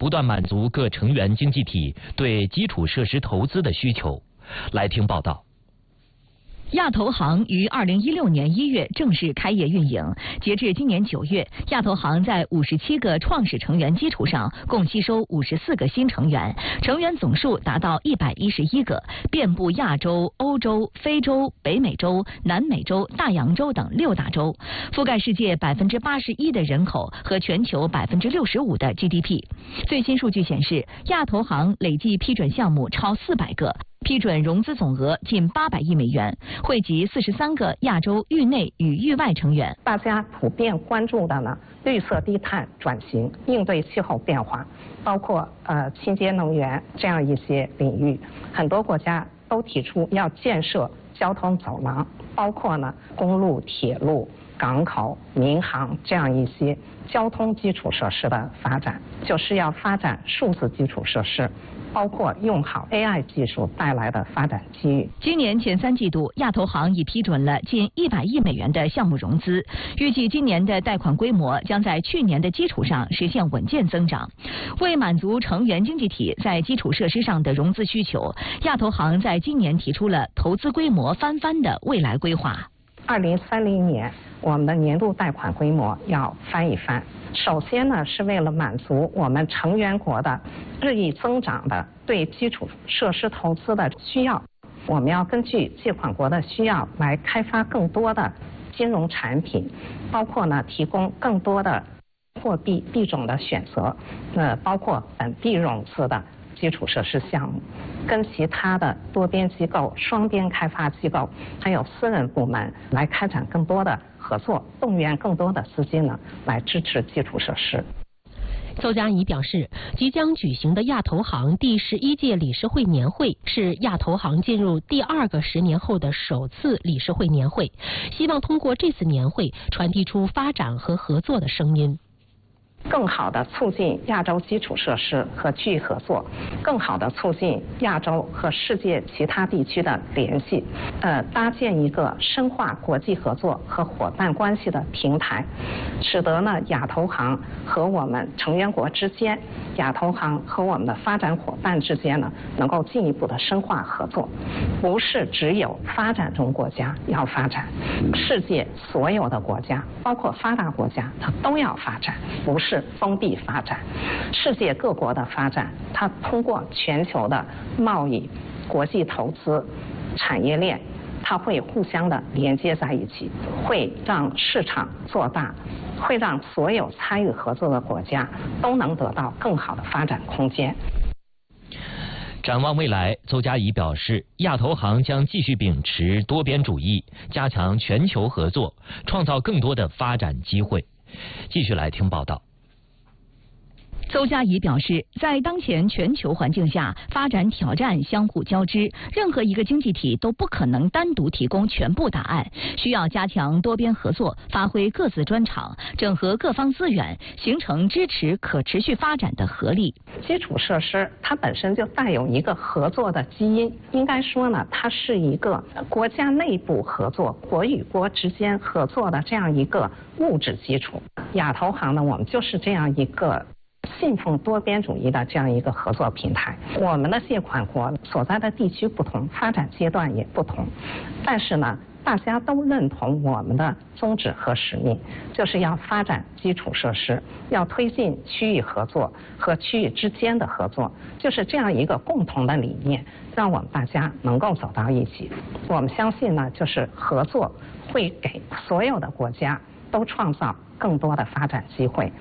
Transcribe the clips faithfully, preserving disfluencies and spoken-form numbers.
不断满足各成员经济体对基础设施投资的需求。来听报道。 亚投行于二零一六年一月正式开业运营，截至今年九月，亚投行在五十七个创始成员基础上，共吸收五十四个新成员，成员总数达到一百一十一个，遍布亚洲、欧洲、非洲、北美洲、南美洲、大洋洲等六大洲，覆盖世界百分之八十一的人口和全球百分之六十五的 G D P。最新数据显示，亚投行累计批准项目超四百个。批准融资总额近八百亿美元，惠及四十三个亚洲域内与域外成员。 大家普遍关注的呢，绿色低碳转型、应对气候变化，包括呃清洁能源这样一些领域，很多国家都提出要建设交通走廊，包括呢公路、铁路、港口、民航这样一些交通基础设施的发展，就是要发展数字基础设施。包括用好 A I 技术带来的发展机遇。 今年前三季度，亚投行已批准了近一百亿美元的项目融资，预计今年的贷款规模将在去年的基础上实现稳健增长。为满足成员经济体在基础设施上的融资需求，亚投行在今年提出了投资规模翻番的未来规划。 二零三零年，我们的年度贷款规模要翻一番。首先呢，是为了满足我们成员国的日益增长的对基础设施投资的需要，我们要根据借款国的需要来开发更多的金融产品，包括呢提供更多的货币币种的选择，呃，包括本地融资的基础设施项目，跟其他的多边机构、双边开发机构，还有私人部门来开展更多的合作，动员更多的资金呢，来支持基础设施。 邹佳怡表示，即将举行的亚投行第十一届理事会年会是亚投行进入第二个十年后的首次理事会年会，希望通过这次年会传递出发展和合作的声音。 更好地促进亚洲基础设施和区域合作，更好地促进亚洲和世界其他地区的联系，呃，搭建一个深化国际合作和伙伴关系的平台，使得呢亚投行和我们成员国之间，亚投行和我们的发展伙伴之间呢，能够进一步的深化合作，不是只有发展中国家要发展，世界所有的国家，包括发达国家，它都要发展，不是。是封闭发展，世界各国的发展，它通过全球的贸易、国际投资、产业链，它会互相的连接在一起，会让市场做大，会让所有参与合作的国家都能得到更好的发展空间。 展望未来，邹佳怡表示，亚投行将继续秉持多边主义，加强全球合作，创造更多的发展机会。继续来听报道。 邹佳怡表示，在当前全球环境下，发展挑战相互交织，任何一个经济体都不可能单独提供全部答案，需要加强多边合作，发挥各自专长，整合各方资源，形成支持可持续发展的合力。 基础设施它本身就带有一个合作的基因，应该说呢，它是一个国家内部合作、国与国之间合作的这样一个物质基础。亚投行呢，我们就是这样一个信奉多边主义的这样一个合作平台。我们的借款国所在的地区不同，发展阶段也不同，但是呢，大家都认同我们的宗旨和使命，就是要发展基础设施，要推进区域合作和区域之间的合作，就是这样一个共同的理念，让我们大家能够走到一起。我们相信呢，就是合作会给所有的国家都创造更多的发展机会。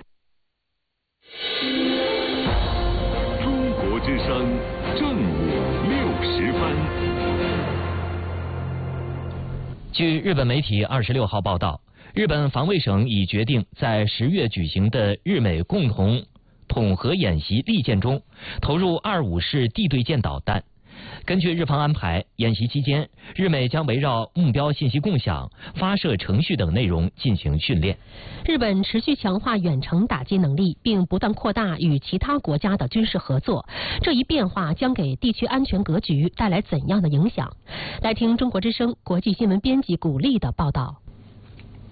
中国之声正午六时分。 据日本媒体二十六号报道，日本防卫省已决定在十月举行的日美共同统合演习利剑中投入二五式地对舰导弹。根据日方安排，演习期间，日美将围绕目标信息共享、发射程序等内容进行训练。 日本持续强化远程打击能力，并不断扩大与其他国家的军事合作。这一变化将给地区安全格局带来怎样的影响？来听中国之声国际新闻编辑古丽的报道。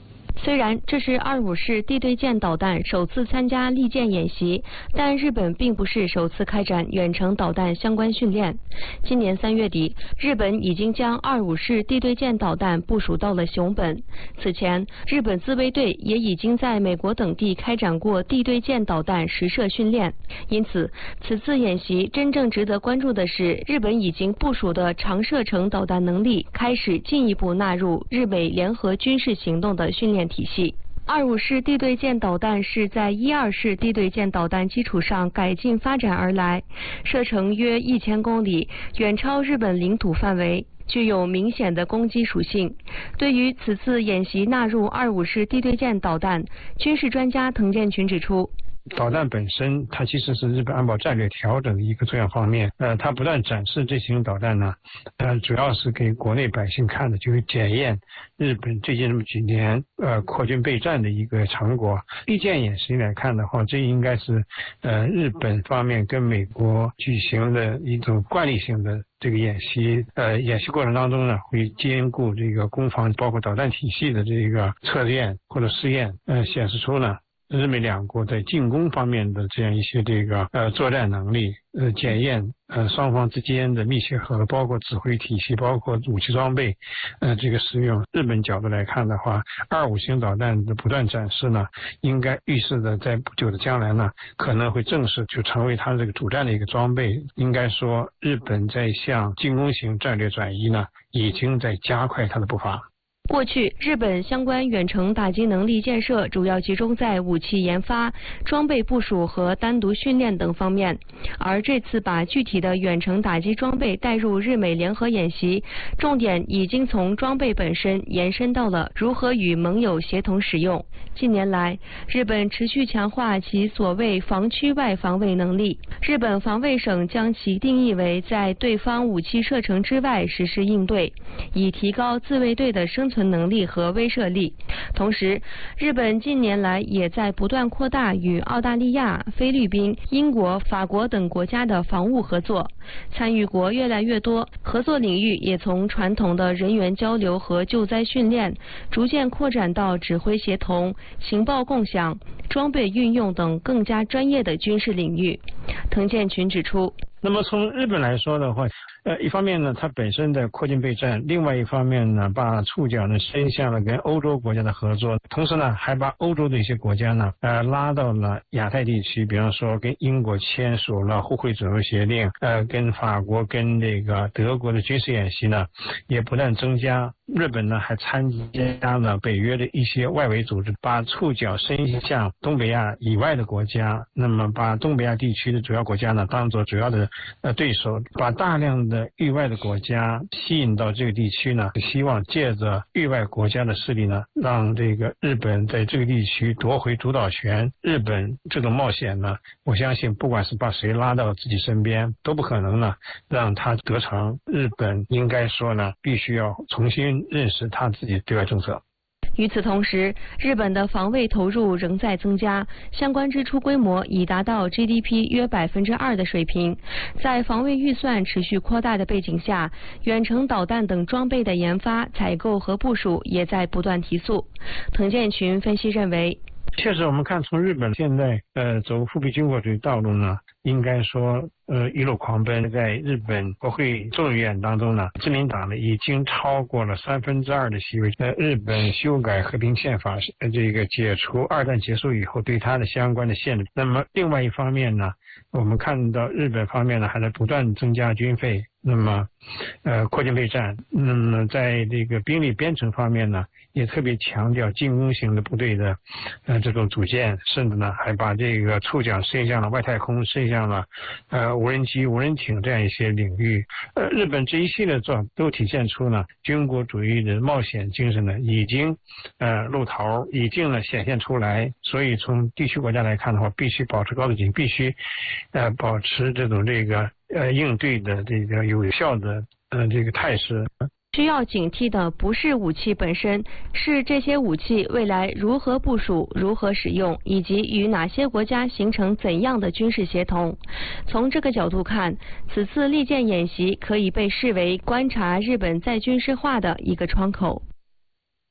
虽然这是二五式地对舰导弹首次参加利剑演习，但日本并不是首次开展远程导弹相关训练。今年三月底，日本已经将二五式地对舰导弹部署到了熊本。此前，日本自卫队也已经在美国等地开展过地对舰导弹实射训练。因此，此次演习真正值得关注的是，日本已经部署的长射程导弹能力开始进一步纳入日美联合军事行动的训练体系。二五式地对舰导弹是在一二式地对舰导弹基础上改进发展而来，射程约一千公里，远超日本领土范围，具有明显的攻击属性。对于此次演习纳入二五式地对舰导弹，军事专家滕建群指出， 导弹本身，它其实是日本安保战略调整的一个重要方面。呃，它不断展示这型导弹呢，呃，主要是给国内百姓看的，就是检验日本最近这么几年呃扩军备战的一个成果。利剑演习来看的话，这应该是呃日本方面跟美国举行的一种惯例性的这个演习。呃，演习过程当中呢，会兼顾这个攻防，包括导弹体系的这个测验或者试验，呃，显示出呢，日美两国在进攻方面的这样一些这个呃作战能力，呃检验呃双方之间的密切合作，包括指挥体系，包括武器装备，呃这个使用。日本角度来看的话，二五型导弹的不断展示呢，应该预示着在不久的将来呢，可能会正式就成为它这个主战的一个装备。应该说，日本在向进攻型战略转移呢，已经在加快它的步伐。 过去，日本相关远程打击能力建设主要集中在武器研发、装备部署和单独训练等方面，而这次把具体的远程打击装备带入日美联合演习，重点已经从装备本身延伸到了如何与盟友协同使用。近年来，日本持续强化其所谓防区外防卫能力，日本防卫省将其定义为在对方武器射程之外实施应对，以提高自卫队的生存能力和威慑力。同时，日本近年来也在不断扩大与澳大利亚、菲律宾、英国、法国等国家的防务合作，参与国越来越多，合作领域也从传统的人员交流和救灾训练，逐渐扩展到指挥协同、情报共享、装备运用等更加专业的军事领域。滕建群指出， 那么从日本来说的话，呃，一方面呢，它本身的扩军备战；另外一方面呢，把触角呢伸向了跟欧洲国家的合作，同时呢，还把欧洲的一些国家呢，呃，拉到了亚太地区，比方说跟英国签署了互惠准入协定，呃，跟法国、跟这个德国的军事演习呢，也不断增加。日本呢还参加了北约的一些外围组织，把触角伸向东北亚以外的国家，那么把东北亚地区的主要国家呢当做主要的呃对手，把大量的域外的国家吸引到这个地区呢，希望借着域外国家的势力呢，让这个日本在这个地区夺回主导权。日本这种冒险呢，我相信不管是把谁拉到自己身边，都不可能呢让他得逞。日本应该说呢，必须要重新认识他自己的对外政策。 与此同时，日本的防卫投入仍在增加，相关支出规模已达到 G D P 约百分之二的水平。在防卫预算持续扩大的背景下，远程导弹等装备的研发、采购和部署也在不断提速。滕建群分析认为， 确实，我们看从日本现在呃走复辟军国主义道路呢，应该说呃一路狂奔。在日本国会众议院当中呢，自民党呢已经超过了三分之二的席位。呃，日本修改和平宪法，呃这个解除二战结束以后对它的相关的限制。那么另外一方面呢，我们看到日本方面呢还在不断增加军费，那么呃扩军备战。那么在这个兵力编程方面呢，也特别强调进攻型的部队的呃这种组建，甚至呢还把这个触角伸向了外太空，伸向了呃无人机、无人艇这样一些领域。呃，日本这一系列做都体现出呢军国主义的冒险精神呢已经呃露头，已经呢显现出来。所以从地区国家来看的话，必须保持高度警惕，必须呃保持这种这个呃应对的这个有效的呃这个态势。 需要警惕的不是武器本身，是这些武器未来如何部署、如何使用，以及与哪些国家形成怎样的军事协同。从这个角度看，此次利剑演习可以被视为观察日本再军事化的一个窗口。